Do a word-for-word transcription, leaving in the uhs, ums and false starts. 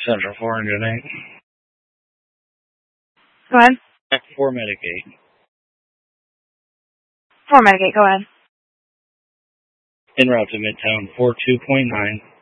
Central four hundred eight. Go ahead. four Medicaid. four Medicaid, go ahead. En route to Midtown, four two point nine.